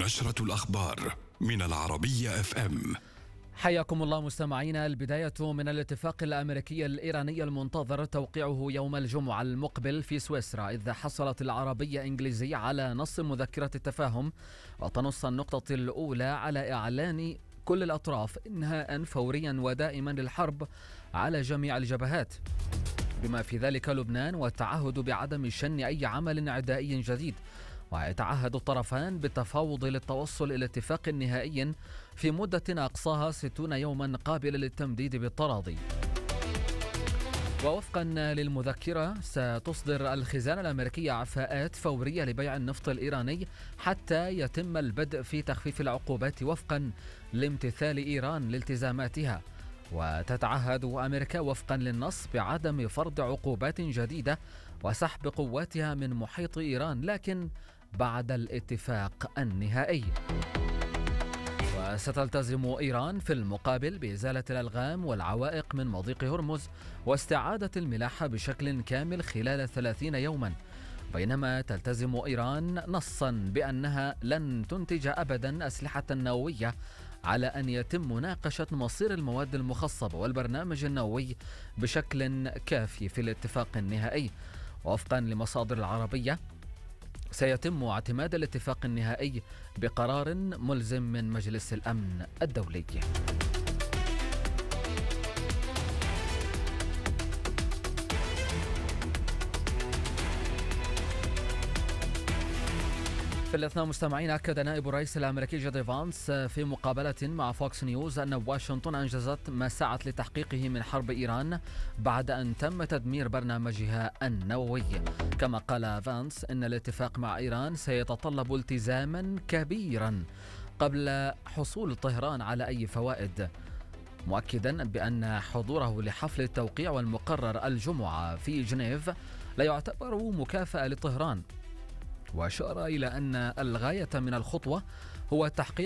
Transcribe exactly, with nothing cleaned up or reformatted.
نشرة الأخبار من العربية اف ام. حياكم الله مستمعينا. البداية من الاتفاق الأمريكي الإيراني المنتظر توقيعه يوم الجمعة المقبل في سويسرا، إذ حصلت العربية إنجليزية على نص مذكرة التفاهم، وتنص النقطة الأولى على إعلان كل الأطراف إنهاء فوريا ودائما للحرب على جميع الجبهات، بما في ذلك لبنان، والتعهد بعدم شن أي عمل عدائي جديد. ويتعهد الطرفان بالتفاوض للتوصل إلى اتفاق نهائي في مدة أقصاها ستون يوما قابل للتمديد بالتراضي. ووفقا للمذكرة، ستصدر الخزانة الأمريكية عفاءات فورية لبيع النفط الإيراني حتى يتم البدء في تخفيف العقوبات وفقا لامتثال إيران لالتزاماتها. وتتعهد أمريكا وفقا للنص بعدم فرض عقوبات جديدة وسحب قواتها من محيط إيران، لكن بعد الاتفاق النهائي. وستلتزم إيران في المقابل بإزالة الألغام والعوائق من مضيق هرمز واستعادة الملاحة بشكل كامل خلال ثلاثين يوما، بينما تلتزم إيران نصا بأنها لن تنتج أبدا أسلحة نووية على أن يتم مناقشة مصير المواد المخصبة والبرنامج النووي بشكل كافي في الاتفاق النهائي. وفقا لمصادر العربية، سيتم اعتماد الاتفاق النهائي بقرار ملزم من مجلس الأمن الدولي. في الأثناء مستمعين، أكد نائب الرئيس الأمريكي جودي فانس في مقابلة مع فوكس نيوز أن واشنطن أنجزت ما سعت لتحقيقه من حرب إيران بعد أن تم تدمير برنامجها النووي. كما قال فانس إن الاتفاق مع إيران سيتطلب التزاما كبيرا قبل حصول طهران على أي فوائد، مؤكدا بأن حضوره لحفل التوقيع والمقرر الجمعة في جنيف لا يعتبر مكافأة لطهران. وأشار إلى أن الغاية من الخطوة هو تحقيق